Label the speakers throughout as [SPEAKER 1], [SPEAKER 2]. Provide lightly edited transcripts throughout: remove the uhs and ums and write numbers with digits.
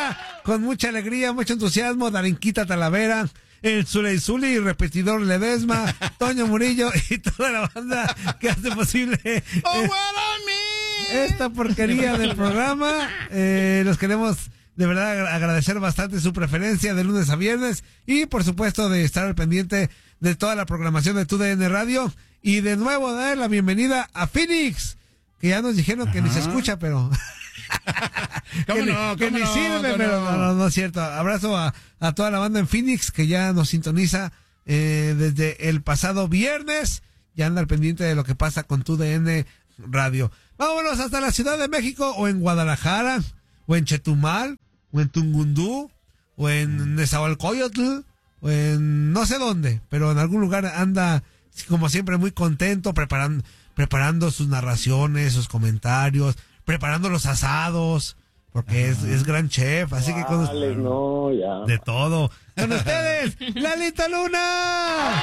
[SPEAKER 1] Talavera, con mucha alegría, mucho entusiasmo, Darinquita Talavera, el Zuli, repetidor Ledesma, Toño Murillo y toda la banda que hace posible esta porquería del programa. Los queremos de verdad agradecer bastante su preferencia de lunes a viernes y por supuesto de estar al pendiente de toda la programación de TUDN Radio y de nuevo dar la bienvenida a Phoenix, que ya nos dijeron que ni se escucha, pero que ni sirve, pero no es cierto. Abrazo a toda la banda en Phoenix que ya nos sintoniza desde el pasado viernes, ya anda al pendiente de lo que pasa con TUDN Radio. Vámonos hasta la Ciudad de México o en Guadalajara o en Chetumal o en Tungundú o en Nezahualcóyotl o en no sé dónde, pero en algún lugar anda como siempre muy contento preparando sus narraciones, sus comentarios, preparando los asados, porque es gran chef, así que con de todo. Con ustedes, Lalito Luna.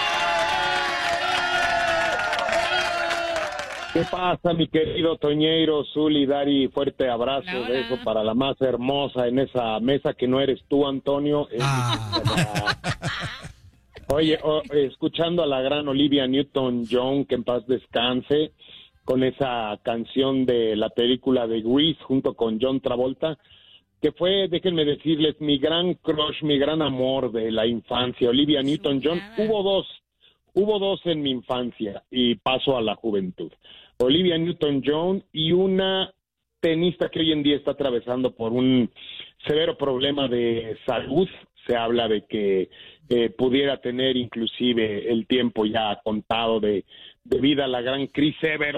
[SPEAKER 2] ¿Qué pasa, mi querido Toñeiro, Zuli, Dari? Fuerte abrazo, beso para la más hermosa en esa mesa que no eres tú, Antonio. Oye, escuchando a la gran Olivia Newton-John, que en paz descanse, con esa canción de la película de Grease junto con John Travolta, que fue, déjenme decirles, mi gran crush, mi gran amor de la infancia, Olivia Newton-John. Hubo dos en mi infancia y paso a la juventud. Olivia Newton-John y una tenista que hoy en día está atravesando por un severo problema de salud. Se habla de que pudiera tener inclusive el tiempo ya contado de vida, la gran Chris Evert.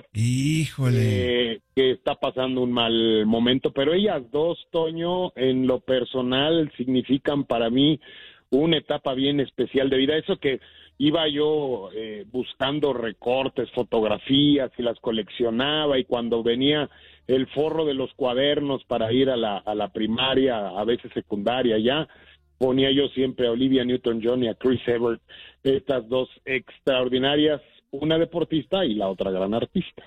[SPEAKER 3] Híjole.
[SPEAKER 2] Que está pasando un mal momento, pero ellas dos, Toño, en lo personal significan para mí una etapa bien especial de vida. Eso que iba yo buscando recortes, fotografías y las coleccionaba, y cuando venía el forro de los cuadernos para ir a la primaria, a veces secundaria ya, ponía yo siempre a Olivia Newton-John y a Chris Evert, estas dos extraordinarias, una deportista y la otra gran artista.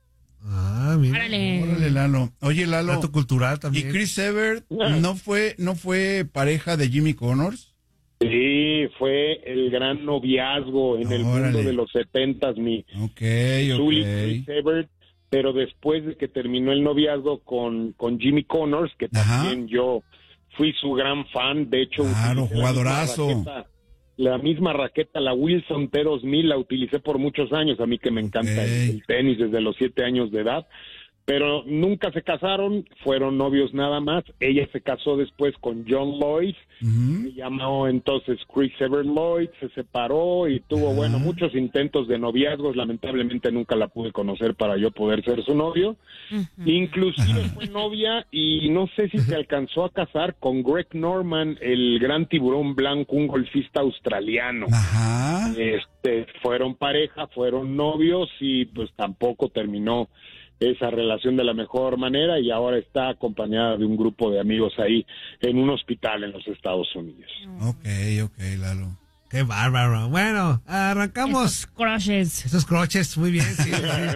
[SPEAKER 1] Mira.
[SPEAKER 3] Órale, Lalo. Oye, Lalo.
[SPEAKER 1] Dato cultural también.
[SPEAKER 3] ¿Y Chris Evert no fue pareja de Jimmy Connors?
[SPEAKER 2] Sí, fue el gran noviazgo en el mundo de los 70s, mi Zuli, Chris Evert, pero después de que terminó el noviazgo con Jimmy Connors, que también yo fui su gran fan, de hecho,
[SPEAKER 3] jugadorazo.
[SPEAKER 2] La misma raqueta, la Wilson T2000, la utilicé por muchos años, a mí que me encanta el tenis desde los 7 años de edad, pero nunca se casaron, fueron novios nada más. Ella se casó después con John Lloyd, se llamó entonces Chris Evert Lloyd, se separó y tuvo, muchos intentos de noviazgos. Lamentablemente nunca la pude conocer para yo poder ser su novio. Inclusive fue novia y no sé si se alcanzó a casar con Greg Norman, el gran tiburón blanco, un golfista australiano. Fueron pareja, fueron novios y pues tampoco terminó esa relación de la mejor manera, y ahora está acompañada de un grupo de amigos ahí en un hospital en los Estados Unidos.
[SPEAKER 3] Ok, Lalo.
[SPEAKER 1] Qué bárbaro. Bueno, arrancamos. Esos crushes, muy bien. Sí.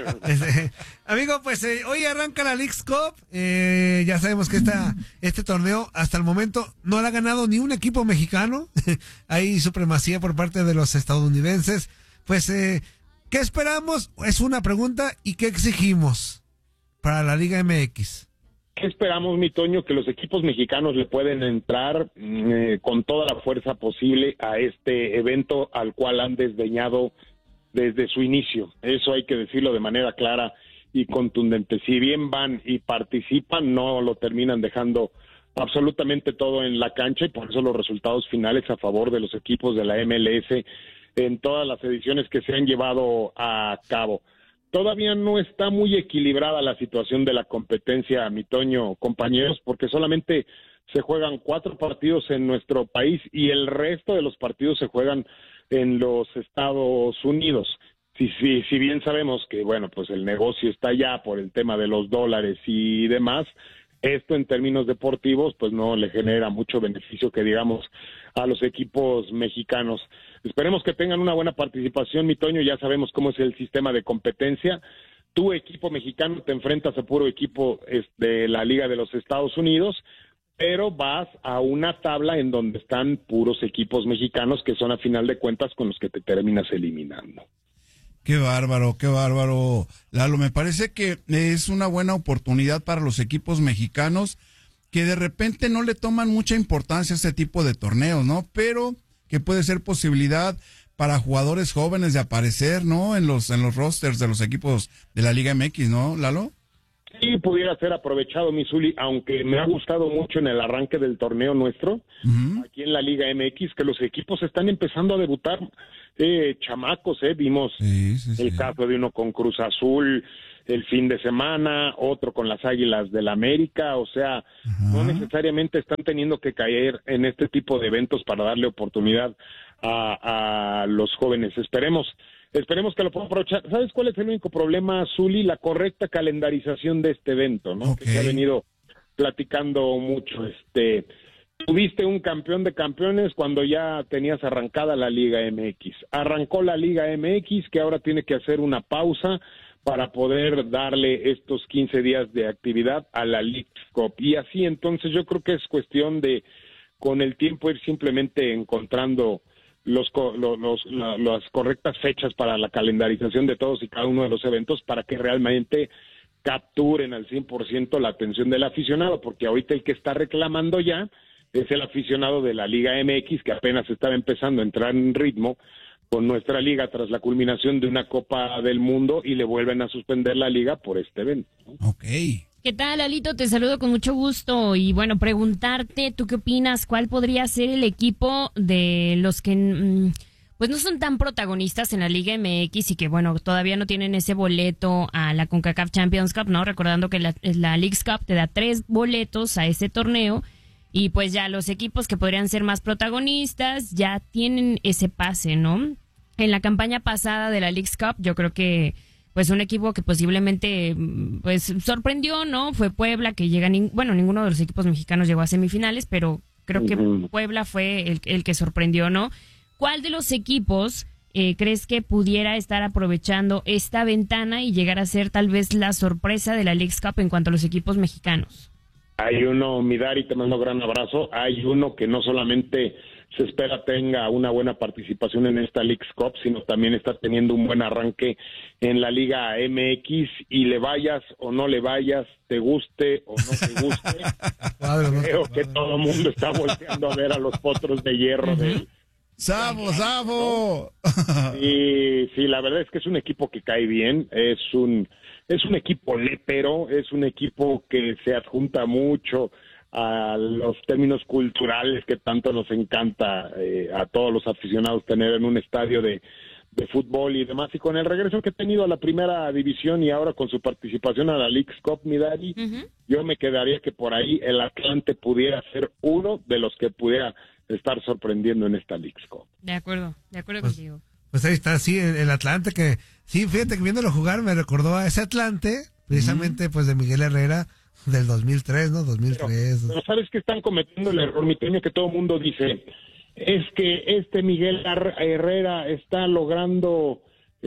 [SPEAKER 1] Amigo, pues hoy arranca la Leagues Cup. Ya sabemos que este torneo hasta el momento no lo ha ganado ni un equipo mexicano. Hay supremacía por parte de los estadounidenses. Pues, ¿qué esperamos? Es una pregunta. ¿Y qué exigimos para la Liga MX?
[SPEAKER 2] ¿Qué esperamos, mi Toño? Que los equipos mexicanos le pueden entrar con toda la fuerza posible a este evento al cual han desdeñado desde su inicio. Eso hay que decirlo de manera clara y contundente. Si bien van y participan, no lo terminan dejando absolutamente todo en la cancha, y por eso los resultados finales a favor de los equipos de la MLS en todas las ediciones que se han llevado a cabo. Todavía no está muy equilibrada la situación de la competencia, mi Toño, compañeros, porque solamente se juegan 4 partidos en nuestro país y el resto de los partidos se juegan en los Estados Unidos. Si bien sabemos que, bueno, pues el negocio está allá por el tema de los dólares y demás, esto en términos deportivos pues no le genera mucho beneficio que digamos a los equipos mexicanos. Esperemos que tengan una buena participación, mi Toño. Ya sabemos cómo es el sistema de competencia. Tu equipo mexicano te enfrentas a puro equipo de la Liga de los Estados Unidos, pero vas a una tabla en donde están puros equipos mexicanos que son a final de cuentas con los que te terminas eliminando.
[SPEAKER 3] Qué bárbaro, Lalo. Me parece que es una buena oportunidad para los equipos mexicanos que de repente no le toman mucha importancia a este tipo de torneos, ¿no? Pero que puede ser posibilidad para jugadores jóvenes de aparecer, ¿no? En los rosters de los equipos de la Liga MX, ¿no, Lalo?
[SPEAKER 2] Sí, pudiera ser aprovechado, Misuli, aunque me ha gustado mucho en el arranque del torneo nuestro, aquí en la Liga MX, que los equipos están empezando a debutar chamacos, vimos el caso de uno con Cruz Azul el fin de semana, otro con las Águilas del América, o sea, no necesariamente están teniendo que caer en este tipo de eventos para darle oportunidad a los jóvenes. Esperemos que lo puedan aprovechar. ¿Sabes cuál es el único problema, Zuli? La correcta calendarización de este evento, ¿no? Okay. Que se ha venido platicando mucho. Tuviste un campeón de campeones cuando ya tenías arrancada la Liga MX. Arrancó la Liga MX, que ahora tiene que hacer una pausa para poder darle estos 15 días de actividad a la Leagues Cup. Y así, entonces, yo creo que es cuestión de, con el tiempo, ir simplemente encontrando las correctas fechas para la calendarización de todos y cada uno de los eventos para que realmente capturen al 100% la atención del aficionado, porque ahorita el que está reclamando ya es el aficionado de la Liga MX, que apenas estaba empezando a entrar en ritmo con nuestra liga tras la culminación de una Copa del Mundo y le vuelven a suspender la liga por este evento, ¿no?
[SPEAKER 3] Okay.
[SPEAKER 4] ¿Qué tal, Lalito? Te saludo con mucho gusto y bueno, preguntarte, ¿tú qué opinas? ¿Cuál podría ser el equipo de los que pues no son tan protagonistas en la Liga MX y que bueno, todavía no tienen ese boleto a la CONCACAF Champions Cup, ¿no? Recordando que la Leagues Cup te da 3 boletos a ese torneo y pues ya los equipos que podrían ser más protagonistas ya tienen ese pase, ¿no? En la campaña pasada de la Leagues Cup yo creo que pues un equipo que posiblemente pues sorprendió, ¿no? Fue Puebla, que llega, ninguno de los equipos mexicanos llegó a semifinales, pero creo que Puebla fue el que sorprendió, ¿no? ¿Cuál de los equipos crees que pudiera estar aprovechando esta ventana y llegar a ser tal vez la sorpresa de la Leagues Cup en cuanto a los equipos mexicanos?
[SPEAKER 2] Hay uno, Midari, te mando un gran abrazo, hay uno que no solamente se espera tenga una buena participación en esta Leagues Cup, sino también está teniendo un buen arranque en la Liga MX, y le vayas o no le vayas, te guste o no te guste, creo que todo el mundo está volteando a ver a los Potros de Hierro del
[SPEAKER 3] ¡Sabo!
[SPEAKER 2] Sí, la verdad es que es un equipo que cae bien, es un equipo lépero, es un equipo que se adjunta mucho a los términos culturales que tanto nos encanta a todos los aficionados tener en un estadio de fútbol y demás, y con el regreso que ha tenido a la primera división y ahora con su participación a la Leagues Cup, mi Daddy, yo me quedaría que por ahí el Atlante pudiera ser uno de los que pudiera estar sorprendiendo en esta Leagues Cup.
[SPEAKER 4] De acuerdo contigo.
[SPEAKER 1] Pues ahí está, sí, el Atlante, que sí, fíjate que viéndolo jugar me recordó a ese Atlante, precisamente pues de Miguel Herrera, del 2003, ¿no? 2003.
[SPEAKER 2] Pero ¿sabes qué están cometiendo el error, mi Toño? Que todo el mundo dice, es que Miguel Herrera está logrando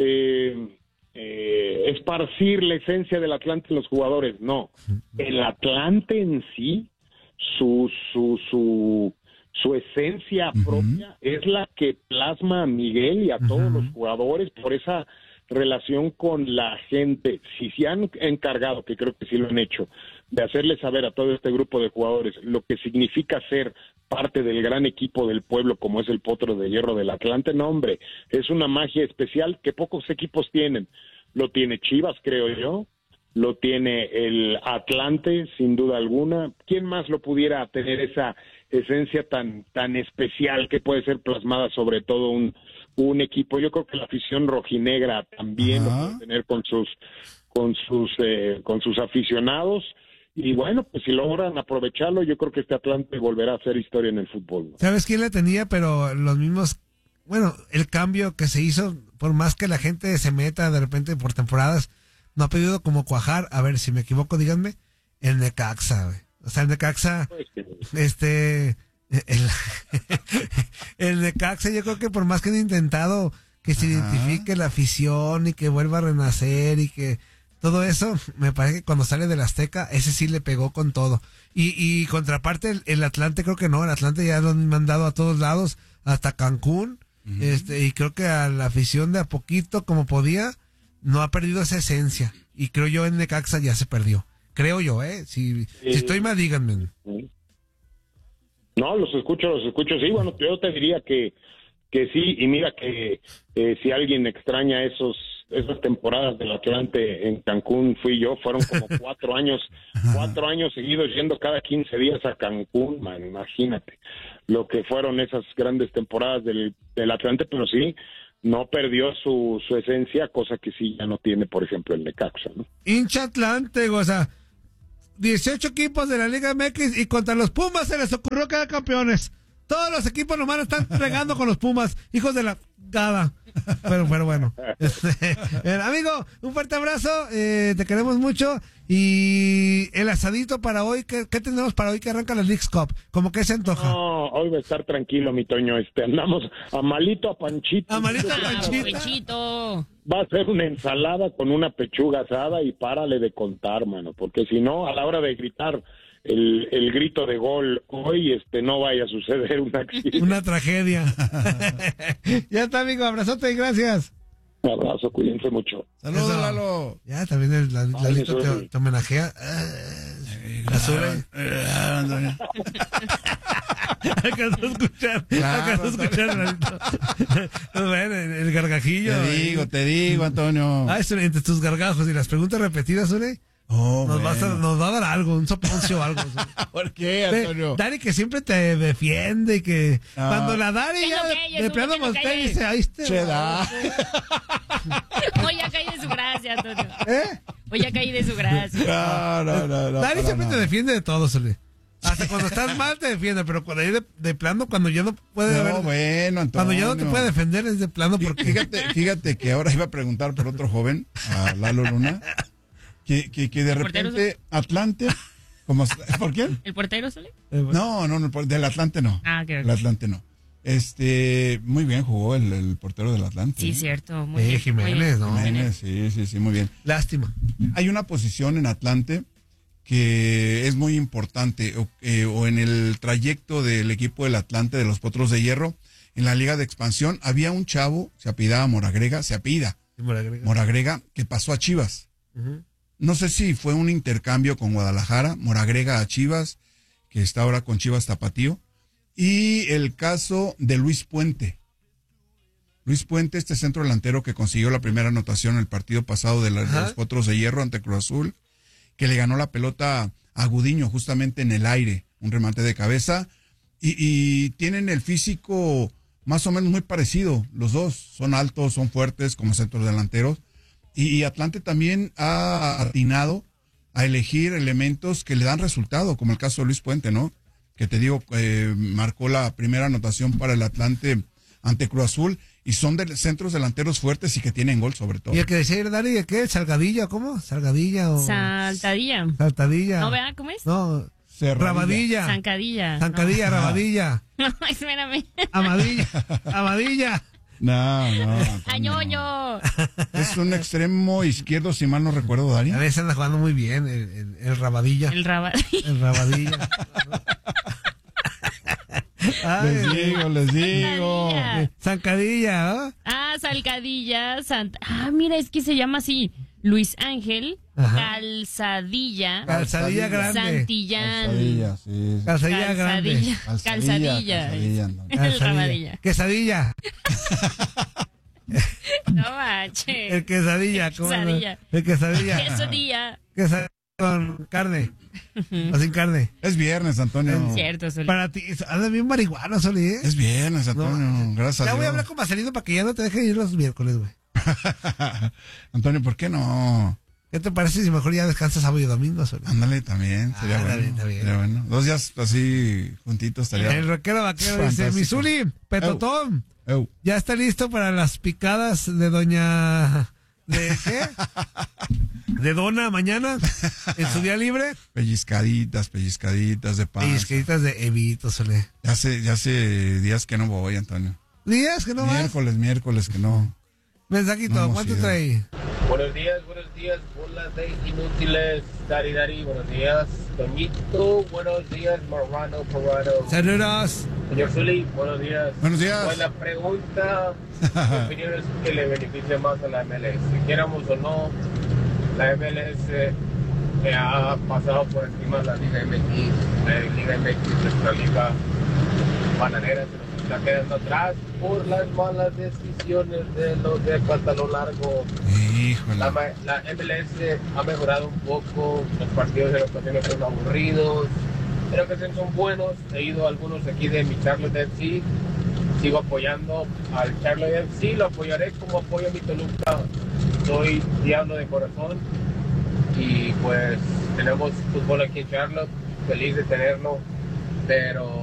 [SPEAKER 2] esparcir la esencia del Atlante en los jugadores. No, el Atlante en sí, su esencia propia es la que plasma a Miguel y a todos los jugadores por esa relación con la gente. Si se han encargado, que creo que sí lo han hecho, de hacerle saber a todo este grupo de jugadores lo que significa ser parte del gran equipo del pueblo como es el Potro de Hierro del Atlante, no, hombre, es una magia especial que pocos equipos tienen. Lo tiene Chivas, creo yo, lo tiene el Atlante, sin duda alguna. ¿Quién más lo pudiera tener esa esencia tan especial que puede ser plasmada sobre todo un equipo? Yo creo que la afición rojinegra también lo puede tener con sus aficionados. Y bueno, pues si logran aprovecharlo, yo creo que este Atlante volverá a hacer historia en el fútbol, ¿no?
[SPEAKER 1] ¿Sabes quién le tenía? Pero los mismos, bueno, el cambio que se hizo, por más que la gente se meta de repente por temporadas, no ha podido como cuajar. A ver, si me equivoco, díganme, el Necaxa, güey. O sea, el Necaxa, el Necaxa, yo creo que por más que han intentado que se identifique la afición y que vuelva a renacer y que todo eso, me parece que cuando sale del Azteca, ese sí le pegó con todo. Y contraparte, el Atlante creo que no, el Atlante ya lo han mandado a todos lados, hasta Cancún, y creo que a la afición de a poquito, como podía, no ha perdido esa esencia. Y creo yo en Necaxa ya se perdió. Creo yo, si estoy mal, díganme.
[SPEAKER 2] No, los escucho, sí, bueno, yo te diría que sí, y mira que si alguien extraña esas temporadas del Atlante en Cancún, fui yo, fueron como 4 años seguidos yendo cada 15 días a Cancún, man, imagínate lo que fueron esas grandes temporadas del Atlante, pero sí, no perdió su esencia, cosa que sí ya no tiene, por ejemplo, el Necaxa, ¿no?
[SPEAKER 1] Hincha Atlante, o sea, 18 equipos de la Liga MX y contra los Pumas se les ocurrió quedar campeones. Todos los equipos nomás están pegando con los Pumas, hijos de la gada. Pero bueno. Amigo, un fuerte abrazo, te queremos mucho. Y el asadito para hoy, ¿qué tenemos para hoy que arranca la Leagues Cup? ¿Cómo que se antoja?
[SPEAKER 2] No, hoy va a estar tranquilo, mi Toño. Andamos a malito a Panchito.
[SPEAKER 1] A malito a Panchito.
[SPEAKER 2] Va a ser una ensalada con una pechuga asada y párale de contar, mano, porque si no, a la hora de gritar el grito de gol hoy, no vaya a suceder un accidente.
[SPEAKER 1] Una tragedia. Ya está, amigo, abrazote y gracias.
[SPEAKER 2] Un abrazo, cuídense mucho.
[SPEAKER 3] Saludos, Lalo.
[SPEAKER 1] Ya, también Lalito te homenajea. Alcanzó a escuchar. Lalito. Bueno, el gargajillo.
[SPEAKER 3] Te digo, Antonio.
[SPEAKER 1] Entre tus gargajos y las preguntas repetidas, Uri, nos va a dar algo, un soponcio o algo.
[SPEAKER 3] ¿Por qué, Antonio?
[SPEAKER 1] Dari, que siempre te defiende y que cuando la Dari ya de plano voltea y dice, ahí está.
[SPEAKER 4] Hoy ya caí de su gracia, Antonio. Hoy ya caí de su gracia.
[SPEAKER 3] No.
[SPEAKER 1] Dari siempre te defiende de todo, Sole. Hasta cuando estás mal te defiende, pero cuando hay de plano, cuando ya no puede
[SPEAKER 3] Antonio.
[SPEAKER 1] Cuando ya no te puede defender es de plano porque...
[SPEAKER 3] Fíjate que ahora iba a preguntar por otro joven, a Lalo Luna, que de repente Atlante... ¿Por quién?
[SPEAKER 4] ¿El portero sale?
[SPEAKER 3] No, del Atlante no.
[SPEAKER 4] Okay.
[SPEAKER 3] El Atlante no. Muy bien jugó el portero del Atlante.
[SPEAKER 4] Sí, cierto. Muy bien.
[SPEAKER 1] Jiménez, ¿no?
[SPEAKER 3] Jiménez, sí, muy bien.
[SPEAKER 1] Lástima.
[SPEAKER 3] Hay una posición en Atlante que es muy importante, o en el trayecto del equipo del Atlante, de los Potros de Hierro, en la Liga de Expansión, había un chavo, se apellidaba Moragrega, Moragrega, que pasó a Chivas.
[SPEAKER 1] Uh-huh.
[SPEAKER 3] No sé si fue un intercambio con Guadalajara, Moragrega a Chivas, que está ahora con Chivas Tapatío, y el caso de Luis Puente. Luis Puente, este centro delantero que consiguió la primera anotación en el partido pasado de los Potros de Hierro ante Cruz Azul, que le ganó la pelota a Gudiño justamente en el aire, un remate de cabeza, y tienen el físico más o menos muy parecido. Los dos son altos, son fuertes como centros delanteros, y Atlante también ha atinado a elegir elementos que le dan resultado, como el caso de Luis Puente, ¿no? Que te digo, marcó la primera anotación para el Atlante ante Cruz Azul, y son de centros delanteros fuertes y que tienen gol sobre todo.
[SPEAKER 1] Y el que decía Dari, ¿qué? ¿Salgadilla? ¿Cómo? ¿Salgadilla o...?
[SPEAKER 4] Saltadilla. ¿No vea cómo es?
[SPEAKER 1] No, Rabadilla.
[SPEAKER 4] Zancadilla.
[SPEAKER 1] Rabadilla.
[SPEAKER 4] No, espérame.
[SPEAKER 1] Amadilla.
[SPEAKER 3] No.
[SPEAKER 4] ¡Añoño!
[SPEAKER 3] Es un extremo izquierdo, si mal no recuerdo, Dari.
[SPEAKER 1] A veces anda jugando muy bien el Rabadilla.
[SPEAKER 4] El
[SPEAKER 1] Rabadilla.
[SPEAKER 3] Les digo.
[SPEAKER 1] Zancadilla, ¿no?
[SPEAKER 4] Salcadilla. Mira, es que se llama así. Luis Ángel Calzadilla.
[SPEAKER 1] Calzadilla grande.
[SPEAKER 4] Santillán.
[SPEAKER 1] Calzadilla grande.
[SPEAKER 4] Calzadilla. El Rabadilla.
[SPEAKER 1] Quesadilla.
[SPEAKER 4] No manches.
[SPEAKER 1] El quesadilla.
[SPEAKER 4] Quesadilla.
[SPEAKER 1] El quesadilla.
[SPEAKER 4] Quesadilla.
[SPEAKER 1] Quesadilla con carne. O sin carne.
[SPEAKER 3] Es viernes, Antonio.
[SPEAKER 4] Es cierto, Soli.
[SPEAKER 1] Para ti, anda bien marihuana, Soli, ¿eh?
[SPEAKER 3] Es viernes, Antonio. No, gracias a Dios.
[SPEAKER 1] Ya voy a hablar con Marcelino para que ya no te deje ir los miércoles, güey.
[SPEAKER 3] Antonio, ¿por qué no?
[SPEAKER 1] ¿Qué te parece si mejor ya descansas sábado y domingo, Soli?
[SPEAKER 3] Ándale, también. Sería bueno.
[SPEAKER 1] Está bien.
[SPEAKER 3] Sería bueno. 2 días así juntitos estaría.
[SPEAKER 1] El rockero vaquero dice, mi Zuli, Petotón, ya está listo para las picadas de doña... ¿De qué? ¿De Dona mañana? ¿En su día libre?
[SPEAKER 3] Pellizcaditas de paz.
[SPEAKER 1] Pellizcaditas de Evito, Sole.
[SPEAKER 3] Ya hace días que no voy, Antonio.
[SPEAKER 1] ¿Días que no vas?
[SPEAKER 3] Miércoles que no.
[SPEAKER 1] Mensajito, ¿cuánto trae?
[SPEAKER 5] Buenos días, bolas de inútiles. Dari, buenos días. Toñito, buenos días. Marrano,
[SPEAKER 1] Saludos.
[SPEAKER 5] Señor Zuli, buenos días.
[SPEAKER 3] Buenos días.
[SPEAKER 5] Pues la pregunta, mi opinión es que le beneficia más a la MLS. Si quieramos o no, la MLS ha pasado por encima de la Liga MX. La Liga MX, nuestra liga bananera, se nos está quedando atrás por las malas decisiones de los de pantalón largo.
[SPEAKER 3] Híjole.
[SPEAKER 5] La MLS ha mejorado un poco, los partidos en ocasiones son aburridos, pero que son buenos. He ido a algunos aquí de mi Charlotte FC, sigo apoyando al Charlotte FC, lo apoyaré como apoyo a mi Toluca. Soy diablo de corazón y pues tenemos fútbol aquí en Charlotte, feliz de tenerlo, pero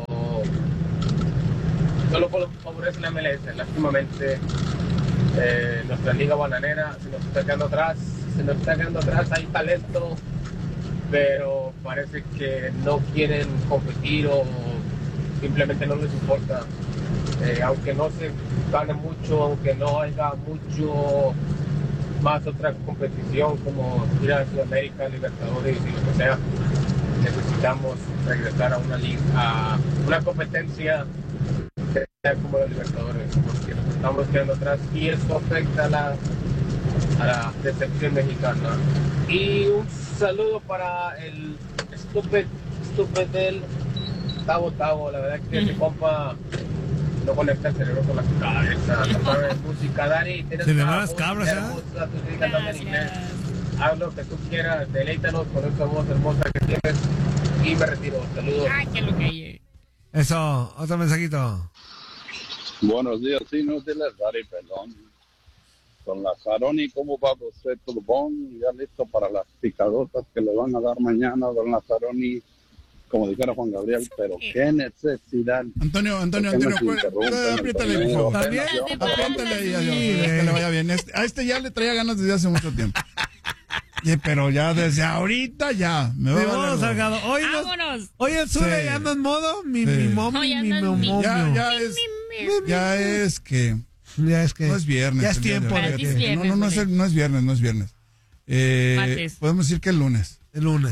[SPEAKER 5] solo favorece la MLS. Lástimamente nuestra liga bananera se nos está quedando atrás, hay talento, pero parece que no quieren competir o simplemente no les importa. Aunque no se gane mucho, aunque no haya mucho más otra competición como ir a Sudamérica, Libertadores y lo que sea, necesitamos regresar a una liga, a una competencia como los Libertadores, porque nos estamos quedando atrás y eso afecta a la decepción mexicana. Y un saludo para el estúpido del Tavo, la verdad que ese compa no conecta el cerebro con la cabeza, no sabe música. Dari, tienes
[SPEAKER 1] Se le
[SPEAKER 5] una
[SPEAKER 1] van las
[SPEAKER 5] voz
[SPEAKER 1] cabras,
[SPEAKER 5] hermosa, tus hijas hablan inglés. Haz lo que tú quieras, deleítanos con esa voz hermosa que tienes y me retiro. Saludos.
[SPEAKER 4] Ay, qué lo que
[SPEAKER 1] Eso, otro mensajito.
[SPEAKER 6] Buenos días, inútiles, Dari Pelón. Don Lazaroni, ¿cómo va usted? ¿Todo bien? Ya listo para las picadotas que le van a dar mañana, don Lazaroni, como dijera Juan Gabriel, pero qué necesidad.
[SPEAKER 3] Antonio, apriétale, por favor.
[SPEAKER 1] ¿También?
[SPEAKER 3] Apriétale ahí, que le vaya bien. A este ya le traía ganas desde hace mucho tiempo. Pero ya desde ahorita ya. Me va a
[SPEAKER 1] Vámonos,
[SPEAKER 3] valer.
[SPEAKER 1] Salgado.
[SPEAKER 4] ¡Vámonos!
[SPEAKER 1] Hoy el Zule
[SPEAKER 3] Sí.
[SPEAKER 1] ya anda en modo mi
[SPEAKER 3] Sí.
[SPEAKER 1] momio,
[SPEAKER 4] Hoy
[SPEAKER 1] mi
[SPEAKER 4] anda en mi-
[SPEAKER 1] momio.
[SPEAKER 3] Ya es que
[SPEAKER 1] Ya es que
[SPEAKER 3] no es viernes.
[SPEAKER 1] ya es
[SPEAKER 3] el día de
[SPEAKER 1] tiempo
[SPEAKER 3] hoy.
[SPEAKER 1] de
[SPEAKER 4] Para ti es
[SPEAKER 1] que
[SPEAKER 4] viernes.
[SPEAKER 3] No es viernes.
[SPEAKER 4] Martes.
[SPEAKER 3] Podemos decir que el lunes.
[SPEAKER 1] el lunes.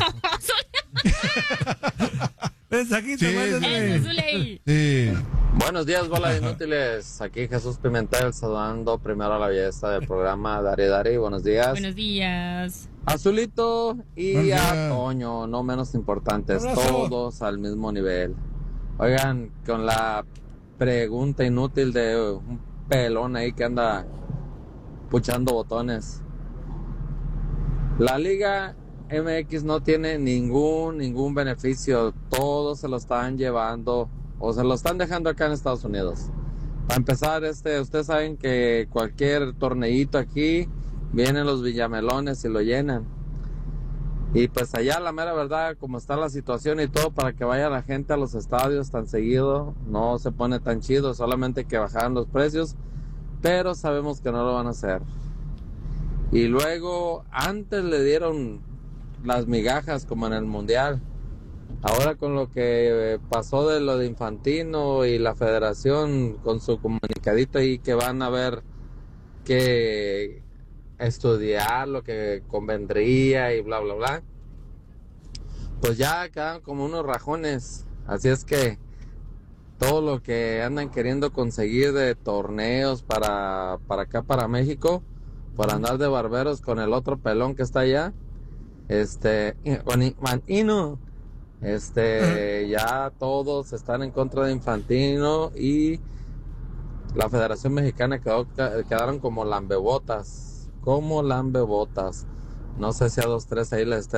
[SPEAKER 1] Mensajito,
[SPEAKER 3] Sí,
[SPEAKER 1] mándale.
[SPEAKER 4] Eso, Zuley.
[SPEAKER 3] Sí.
[SPEAKER 7] Buenos días, bola de inútiles. Aquí Jesús Pimentel saludando primero a la belleza del programa Dari. Buenos días.
[SPEAKER 4] Buenos días.
[SPEAKER 7] Azulito y
[SPEAKER 3] Buenos
[SPEAKER 7] a
[SPEAKER 3] días.
[SPEAKER 7] Toño, no menos importantes,
[SPEAKER 1] Abrazo.
[SPEAKER 7] todos al mismo nivel. Oigan, con la pregunta inútil de un pelón ahí que anda puchando botones. La Liga MX no tiene ningún beneficio, todos se lo están llevando o se lo están dejando acá en Estados Unidos. Para empezar, ustedes saben que cualquier torneito aquí vienen los villamelones y lo llenan. Y pues allá la mera verdad, como está la situación y todo, para que vaya la gente a los estadios tan seguido, no se pone tan chido, solamente que bajaran los precios, pero sabemos que no lo van a hacer. Y luego, antes le dieron las migajas como en el Mundial. Ahora con lo que pasó de lo de Infantino y la federación con su comunicadito ahí que van a ver que estudiar lo que convendría y bla bla bla, pues ya quedan como unos rajones. Así es que todo lo que andan queriendo conseguir de torneos para acá, para México, por andar de barberos con el otro pelón que está allá, con Infantino, ya todos están en contra de Infantino y la Federación Mexicana quedaron como lambebotas, no sé si a 2-3 ahí les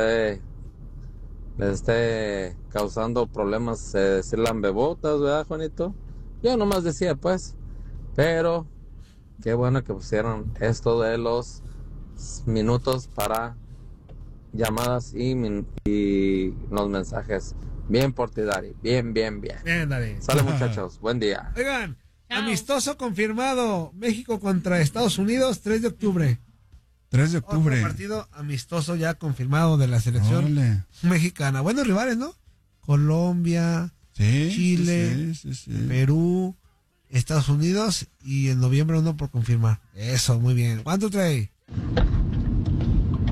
[SPEAKER 7] esté causando problemas decir lambebotas, ¿verdad, Juanito? Yo nomás decía pues, pero qué bueno que pusieron esto de los minutos para llamadas y los mensajes. Bien por ti, Dari. Bien.
[SPEAKER 1] Bien, dale.
[SPEAKER 7] Sale, muchachos. Buen día.
[SPEAKER 1] Oigan,
[SPEAKER 4] Chao.
[SPEAKER 1] amistoso confirmado. México contra Estados Unidos, 3 de octubre.
[SPEAKER 3] 3 de octubre.
[SPEAKER 1] Otro partido amistoso ya confirmado de la selección
[SPEAKER 3] Órale.
[SPEAKER 1] mexicana. Buenos rivales, ¿no? Colombia,
[SPEAKER 3] Sí,
[SPEAKER 1] Chile,
[SPEAKER 3] sí.
[SPEAKER 1] Perú, Estados Unidos y en noviembre uno por confirmar. Eso, muy bien. ¿Cuánto trae?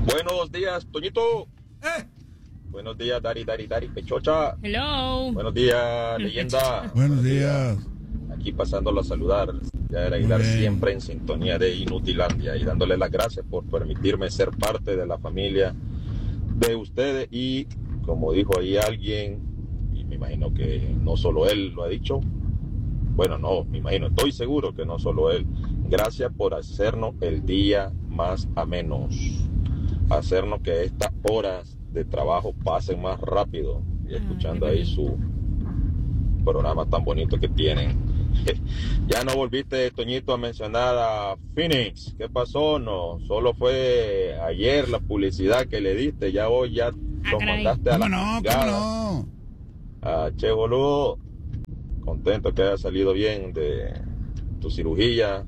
[SPEAKER 8] Buenos días, Toñito. Buenos días, Dari Pechocha.
[SPEAKER 4] Hello.
[SPEAKER 8] Buenos días, leyenda.
[SPEAKER 3] Buenos días.
[SPEAKER 8] Aquí pasándolo a saludar. Ya era Aguilar siempre en sintonía de Inutilandia y dándole las gracias por permitirme ser parte de la familia de ustedes. Y como dijo ahí alguien, y me imagino que no solo él lo ha dicho, bueno, no, me imagino, estoy seguro que no solo él. Gracias por hacernos el día más ameno, hacernos que estas horas de trabajo pasen más rápido y escuchando ahí su programa tan bonito que tienen. Ya no volviste, Toñito, a mencionar a Phoenix. ¿Qué pasó? No, solo fue ayer la publicidad que le diste. Ya hoy ya lo mandaste a la
[SPEAKER 3] ¿Cómo no?
[SPEAKER 8] Che, boludo, contento que haya salido bien de tu cirugía.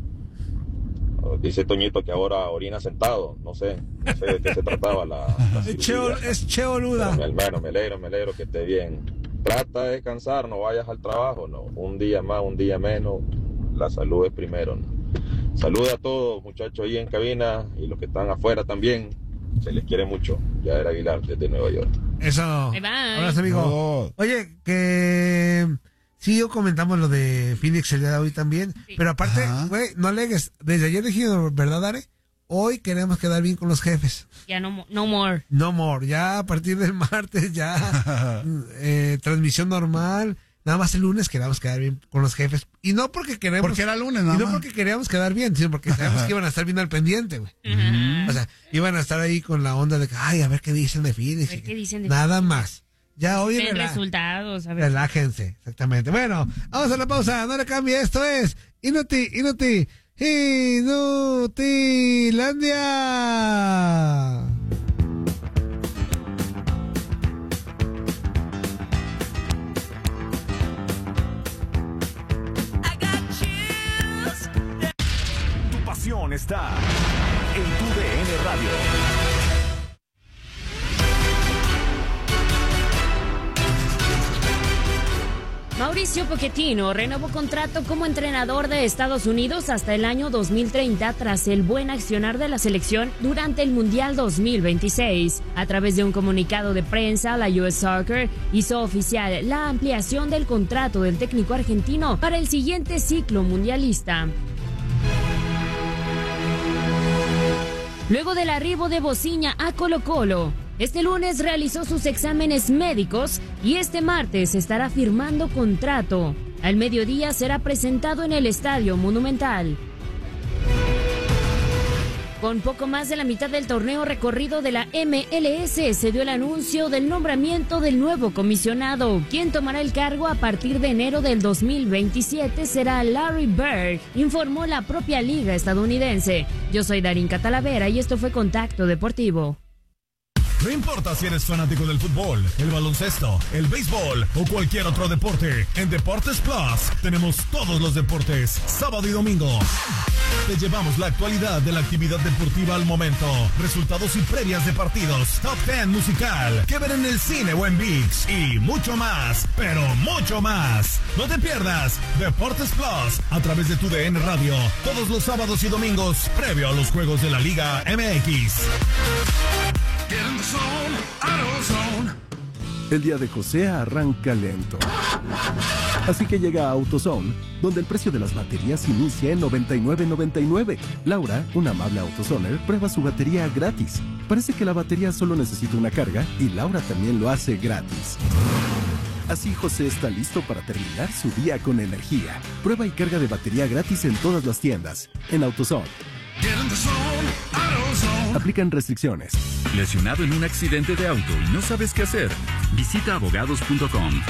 [SPEAKER 8] Dice Toñito que ahora orina sentado. No sé de qué se trataba la cirugía.
[SPEAKER 1] Es Che boluda.
[SPEAKER 8] Me alegro que esté bien. Trata de descansar, no vayas al trabajo, no. Un día más, un día menos, la salud es primero, ¿no? Saluda a todos, muchachos, ahí en cabina y los que están afuera también. Se les quiere mucho. Ya era Aguilar desde Nueva York.
[SPEAKER 1] Eso.
[SPEAKER 4] Bye, bye.
[SPEAKER 1] Abrazo, amigo. Oye, que sí, yo comentamos lo de Phoenix el día de hoy también. Sí. Pero aparte, güey, no alegues. Desde ayer dijimos, ¿verdad, Are? Hoy queremos quedar bien con los jefes.
[SPEAKER 4] Ya no more.
[SPEAKER 1] No more. Ya a partir del martes, ya transmisión normal. Nada más el lunes queramos quedar bien con los jefes. Y no porque queremos...
[SPEAKER 3] Porque era lunes, nada más.
[SPEAKER 1] Y no porque queríamos quedar bien, sino porque sabemos que iban a estar bien al pendiente, güey. O sea, iban a estar ahí con la onda de que, ay, a ver qué dicen de Phoenix. Nada más. Ya hoy
[SPEAKER 4] resultados, a ver.
[SPEAKER 1] Relájense, exactamente. Bueno, vamos a la pausa, no le cambie. Esto es Inutilandia.
[SPEAKER 9] Tu pasión está en tu DN Radio.
[SPEAKER 4] Mauricio Pochettino renovó contrato como entrenador de Estados Unidos hasta el año 2030 tras el buen accionar de la selección durante el Mundial 2026. A través de un comunicado de prensa, la US Soccer hizo oficial la ampliación del contrato del técnico argentino para el siguiente ciclo mundialista. Luego del arribo de Bociña a Colo-Colo, este lunes realizó sus exámenes médicos y este martes estará firmando contrato. Al mediodía será presentado en el Estadio Monumental. Con poco más de la mitad del torneo recorrido de la MLS, se dio el anuncio del nombramiento del nuevo comisionado. Quien tomará el cargo a partir de enero del 2027 será Larry Bird, informó la propia liga estadounidense. Yo soy Darinka Talavera y esto fue Contacto Deportivo.
[SPEAKER 10] No importa si eres fanático del fútbol, el baloncesto, el béisbol o cualquier otro deporte, en Deportes Plus tenemos todos los deportes, sábado y domingo. Te llevamos la actualidad de la actividad deportiva al momento, resultados y previas de partidos, top 10 musical, que ver en el cine o en ViX y mucho más, pero mucho más. No te pierdas Deportes Plus a través de tu DN Radio, todos los sábados y domingos, previo a los juegos de la Liga MX.
[SPEAKER 11] El día de José arranca lento. Así que llega a AutoZone, donde el precio de las baterías inicia en $99.99. Laura, una amable AutoZoner, prueba su batería gratis. Parece que la batería solo necesita una carga y Laura también lo hace gratis. Así José está listo para terminar su día con energía. Prueba y carga de batería gratis en todas las tiendas. En AutoZone. Aplican restricciones.
[SPEAKER 12] ¿Lesionado en un accidente de auto y no sabes qué hacer? Visita abogados.com.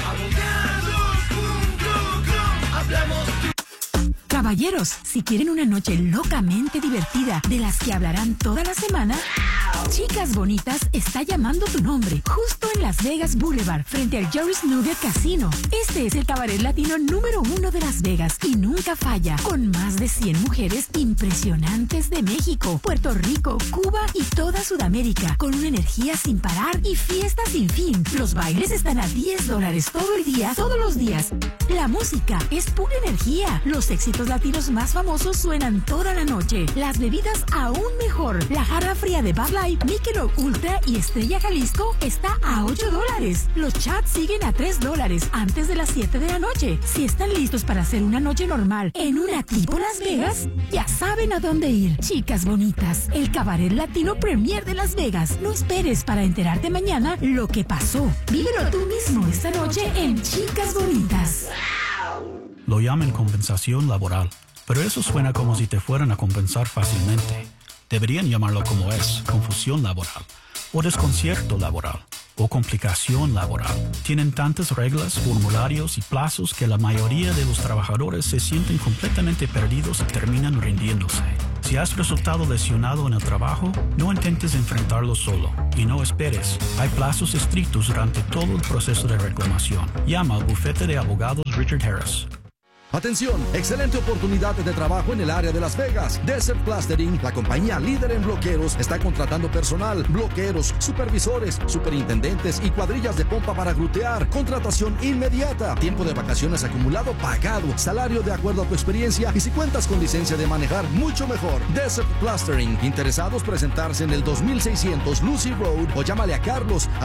[SPEAKER 13] Caballeros, si quieren una noche locamente divertida de las que hablarán toda la semana, Chicas Bonitas está llamando tu nombre, justo en Las Vegas Boulevard, frente al Joris Nugget Casino. Este es el cabaret latino número 1 de Las Vegas y nunca falla, con más de 100 mujeres impresionantes de México, Puerto Rico, Cuba y toda Sudamérica, con una energía sin parar y fiesta sin fin. Los bailes están a $10 todo el día, todos los días. La música es pura energía. Los éxitos latinos más famosos suenan toda la noche. Las bebidas aún mejor. La jarra fría de Bud Light Wi-Fi, Michelob Ultra y Estrella Jalisco está a $8. Los chats siguen a $3 antes de las 7 de la noche. Si están listos para hacer una noche normal en una tipo Las Vegas, ya saben a dónde ir. Chicas bonitas, el Cabaret Latino Premier de Las Vegas. No esperes para enterarte mañana lo que pasó. Vívelo tú mismo esta noche en Chicas Bonitas.
[SPEAKER 14] Lo llaman compensación laboral, pero eso suena como si te fueran a compensar fácilmente. Deberían llamarlo como es, confusión laboral, o desconcierto laboral, o complicación laboral. Tienen tantas reglas, formularios y plazos que la mayoría de los trabajadores se sienten completamente perdidos y terminan rindiéndose. Si has resultado lesionado en el trabajo, no intentes enfrentarlo solo y no esperes. Hay plazos estrictos durante todo el proceso de reclamación. Llama al bufete de abogados Richard Harris.
[SPEAKER 15] Atención, excelente oportunidad de trabajo en el área de Las Vegas. Desert Plastering, la compañía líder en bloqueros, está contratando personal, bloqueros, supervisores, superintendentes y cuadrillas de pompa para grutear. Contratación inmediata. Tiempo de vacaciones acumulado pagado. Salario de acuerdo a tu experiencia y si cuentas con licencia de manejar, mucho mejor. Desert Plastering. Interesados presentarse en el 2600 Lucy Road o llámale a Carlos al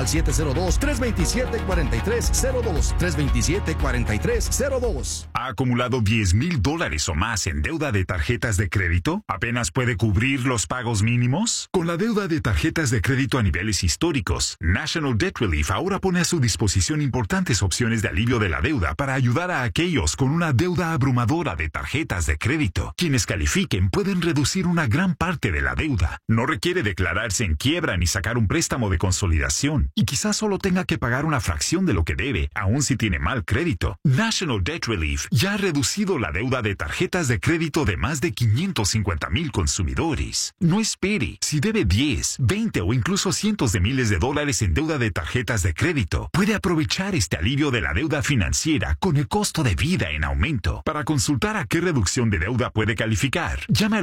[SPEAKER 15] 702-327-4302. 327-4302.
[SPEAKER 16] ¿Acumulado $10,000 o más en deuda de tarjetas de crédito? ¿Apenas puede cubrir los pagos mínimos? Con la deuda de tarjetas de crédito a niveles históricos, National Debt Relief ahora pone a su disposición importantes opciones de alivio de la deuda para ayudar a aquellos con una deuda abrumadora de tarjetas de crédito. Quienes califiquen pueden reducir una gran parte de la deuda. No requiere declararse en quiebra ni sacar un préstamo de consolidación. Y quizás solo tenga que pagar una fracción de lo que debe, aun si tiene mal crédito. National Debt Relief ya ha reducido la deuda de tarjetas de crédito de más de 550,000 consumidores. No espere. Si debe 10, 20 o incluso cientos de miles de dólares en deuda de tarjetas de crédito, puede aprovechar este alivio de la deuda financiera con el costo de vida en aumento. Para consultar a qué reducción de deuda puede calificar, llame al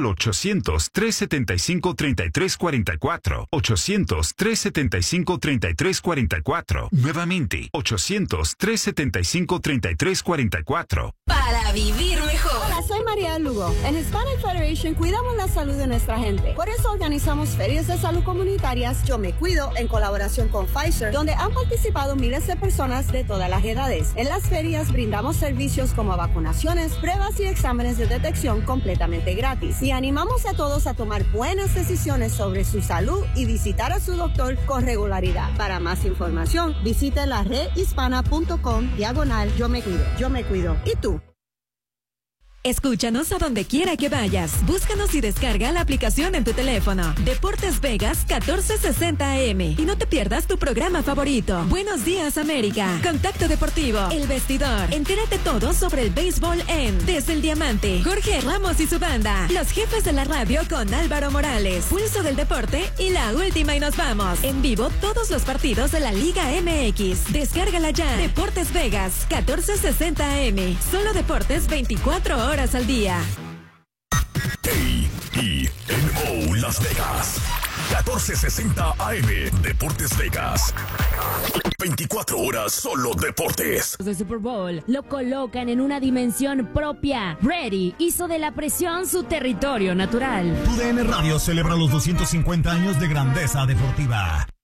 [SPEAKER 16] 800-375-3344. 800-375-3344. Nuevamente, 800-375-3344.
[SPEAKER 17] Para vivir mejor. Hola, soy María Lugo. En Hispanic Federation cuidamos la salud de nuestra gente. Por eso organizamos ferias de salud comunitarias Yo Me Cuido en colaboración con Pfizer, donde han participado miles de personas de todas las edades. En las ferias brindamos servicios como vacunaciones, pruebas y exámenes de detección completamente gratis. Y animamos a todos a tomar buenas decisiones sobre su salud y visitar a su doctor con regularidad. Para más información, visite la redhispana.com/Yo Me Cuido. Yo Me Cuido. ¿Y tú?
[SPEAKER 18] Escúchanos a donde quiera que vayas. Búscanos y descarga la aplicación en tu teléfono. Deportes Vegas 1460 AM. Y no te pierdas tu programa favorito. Buenos Días América. Contacto Deportivo. El Vestidor. Entérate todo sobre el béisbol en Desde el Diamante. Jorge Ramos y su banda. Los Jefes de la Radio con Álvaro Morales. Pulso del Deporte y La Última y Nos Vamos. En vivo todos los partidos de la Liga MX. Descárgala ya. Deportes Vegas 1460 AM. Solo deportes 24 horas al día.
[SPEAKER 10] KENO Las Vegas 1460 AM. Deportes Vegas. 24 horas solo deportes.
[SPEAKER 4] De Super Bowl lo colocan en una dimensión propia. Brady hizo de la presión su territorio natural.
[SPEAKER 10] TUDN Radio celebra los 250 años de grandeza deportiva.